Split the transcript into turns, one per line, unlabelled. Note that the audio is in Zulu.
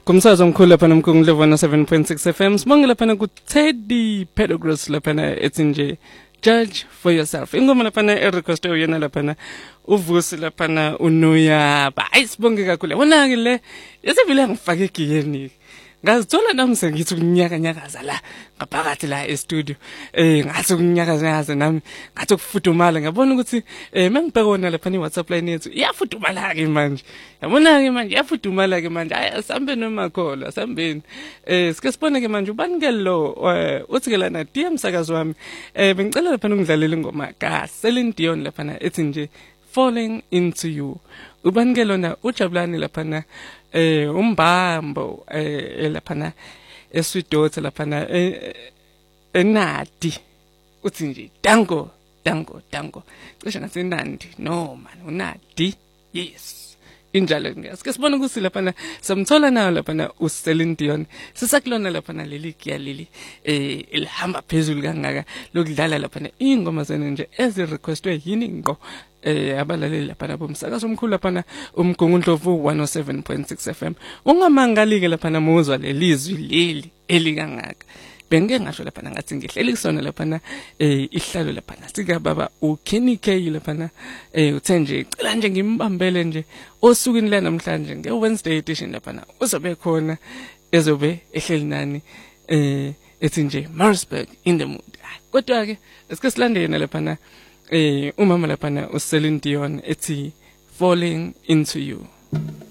Kumsakazo omkhulu lapha nomkhulu 7.6 FM. Sibonge lapha ku Teddy Pedogros lapha ethi nje judge for yourself. Ingoma lapha erequest uyena lapha uvusi lapha uNoyaba. Ayisibonge kakhulu. Wona ke le yesivile ngifake egiyeni. Ngazithola nami sengithi ukunyakanyakaza la ngaphakathi la e-studio ngathi ukunyakaza nami ngathi ukufudumala ngabona ukuthi mangibheka wona lapha WhatsApp line yethu iyafudumala ke manje yabona ke manje iyafudumala ke manje asambe nomakhola asambeni sike sibone ke manje ubani ke lo uthi ke lana DM sakazi wami bengicela lapha ukungidlalela ingoma ka Celine Dion lapha ethi nje falling into you ubani ke lona ujabulani lapha umbambo lapha eswidotha lapha enadi uthi nje dango cishe ngasenandi no man unadi yes injalo ngeke sibone ukuthi lapha samthola nayo lapha uCeline Dion sisakulona lapha leli giya leli elihamba phezulu kangaka lokudlala lapha ingoma zene nje ezi requestwe yini ngo abalaleli lapha bomsakazo omkhulu lapha umgungundlovu 107.6 FM ungamangali ke lapha muzwa lelizwi leli elikangaka benge ngasho lapha ngathi ngihleli kusona lapha ihlalo lapha sika baba uKenny K lapha uthe nje cela nje ngimbambele nje osukwini la namhlanje ngeWednesday edition lapha uzobe khona ezobe ehleli nani ethi nje Marsburg in the mood kodwa ke esike silande yena lapha umama lapha uCeline Dion ethi falling into you.